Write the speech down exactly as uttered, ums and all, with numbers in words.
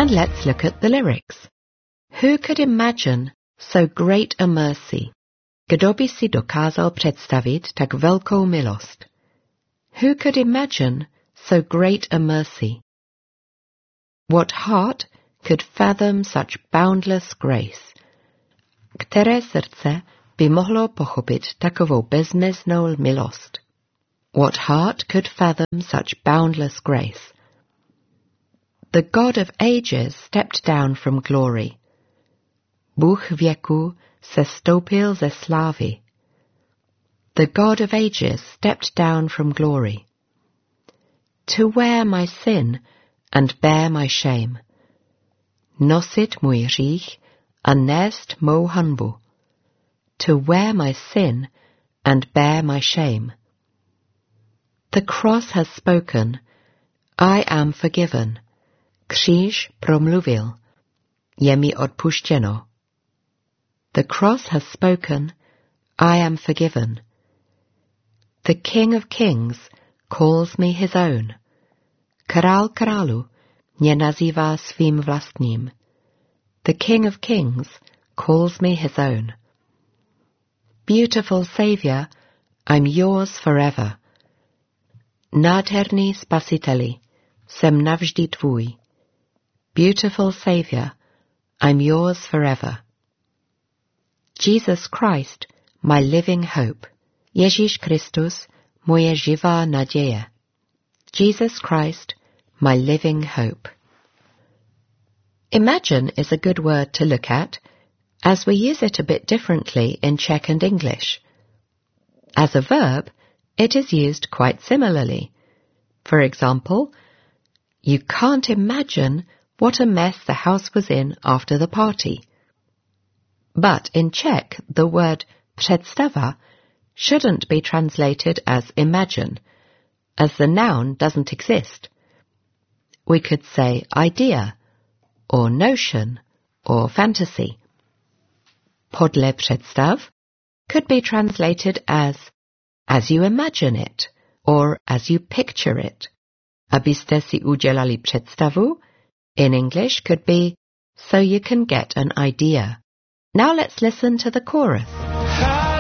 And let's look at the lyrics. Who could imagine so great a mercy? Kdo by si dokázal představit tak velkou milost? Who could imagine so great a mercy? What heart could fathom such boundless grace? Které srdce by mohlo pochopit takovou bezmeznou milost? What heart could fathom such boundless grace? The God of ages stepped down from glory. Bůh věku se stoupil ze slávy. The God of ages stepped down from glory. To wear my sin and bear my shame. Nosit můj hřích a nést mou hanbu. To wear my sin and bear my shame. The cross has spoken, I am forgiven. Kříž promluvil, je mi odpuštěno. The cross has spoken, I am forgiven. The King of Kings calls me his own. Král králu mě nazývá svým vlastním. The King of Kings calls me his own. Beautiful Saviour, I'm yours forever. Nádherný spasiteli, jsem navždy tvůj. Beautiful Saviour, I'm yours forever. Jesus Christ, my living hope. Ježíš Kristus, moje živá naděje. Jesus Christ, my living hope. Imagine is a good word to look at, as we use it a bit differently in Czech and English. As a verb, it is used quite similarly. For example, you can't imagine what a mess the house was in after the party. But in Czech, the word představa shouldn't be translated as imagine, as the noun doesn't exist. We could say idea, or notion, or fantasy. Podle představ could be translated as as you imagine it, or as you picture it. Abyste si udělali představu, in English could be so you can get an idea. Now let's listen to the chorus.